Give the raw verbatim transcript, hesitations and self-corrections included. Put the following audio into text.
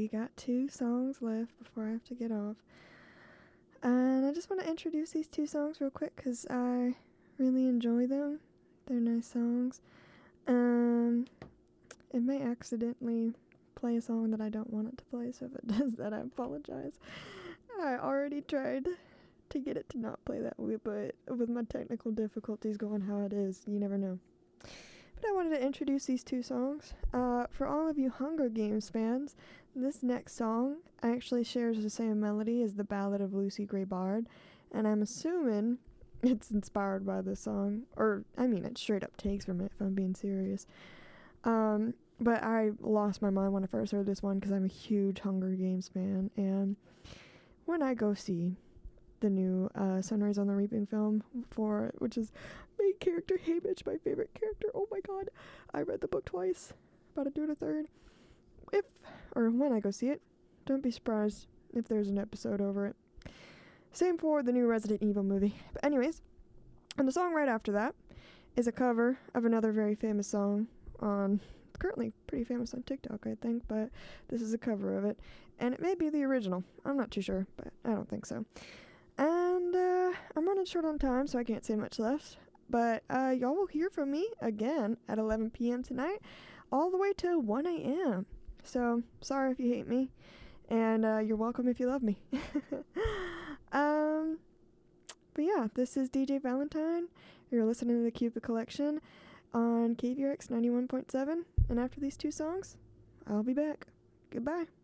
we got two songs left before I have to get off. And I just want to introduce these two songs real quick because I really enjoy them. They're nice songs. Um, it may accidentally play a song that I don't want it to play, so if it does that, I apologize. I already tried to get it to not play that way, but with my technical difficulties going how it is, you never know. But I wanted to introduce these two songs. Uh, for all of you Hunger Games fans, this next song actually shares the same melody as the Ballad of Lucy Gray Bard, and I'm assuming it's inspired by this song, or, I mean, it straight up takes from it, if I'm being serious. Um, but I lost my mind when I first heard this one, because I'm a huge Hunger Games fan, and when I go see the new uh, Sunrise on the Reaping film, for which is main character Haymitch, my favorite character, oh my god, I read the book twice, about to do it a third. If, or when I go see it, don't be surprised if there's an episode over it. Same for the new Resident Evil movie. But anyways, and the song right after that is a cover of another very famous song on, currently pretty famous on TikTok, I think, but this is a cover of it. And it may be the original. I'm not too sure, but I don't think so. And uh, I'm running short on time, so I can't say much left. But uh, y'all will hear from me again at eleven p.m. tonight, all the way till one a.m. So, sorry if you hate me, and uh, you're welcome if you love me. um, but yeah, this is D J Valentine. You're listening to the Cupid Collection on K V R X ninety-one point seven, and after these two songs, I'll be back. Goodbye.